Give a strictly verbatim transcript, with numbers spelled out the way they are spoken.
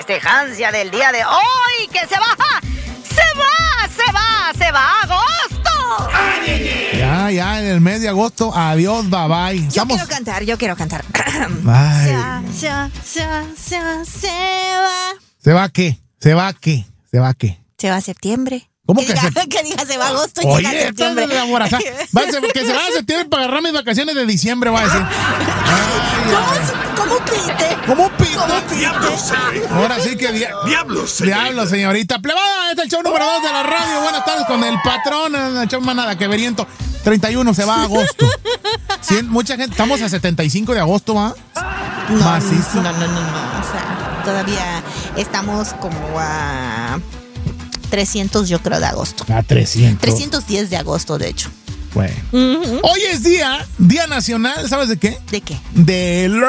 festejancia del día de hoy, que se va, se va, se va, se va agosto. Ya, ya, en el mes de agosto, adiós, bye bye. Yo Estamos... quiero cantar, yo quiero cantar. Ay. Se va, se va, se va, se va, se va. ¿Se va qué? ¿Se va qué? ¿Se va qué? Se va a septiembre. ¿Cómo que, que diga, se... que diga se va a agosto y Oye, llega septiembre? esta es la moraza. Va a ser- que se va a septiembre para agarrar mis vacaciones de diciembre, va a decir. Ay, ¿Cómo, ay. se- ¿Cómo pite? ¿Cómo pito? ¿Cómo pite? Diablos, señorita. Ahora sí que dia- Diablos, señorita. Diablo, señorita. Plebada, este es el show número dos de la radio. Buenas tardes con el patrón. El show más nada que veriento. treinta y uno se va a agosto. Cien- mucha gente. Estamos a setenta y cinco de agosto, ¿va? No, Macizo. no, no, no, no. O sea, todavía estamos como a trescientos, yo creo, de agosto. A trescientos. trescientos diez de agosto, de hecho. Bueno. Ujú. Hoy es día, Día Nacional, ¿sabes de qué? ¿De qué? De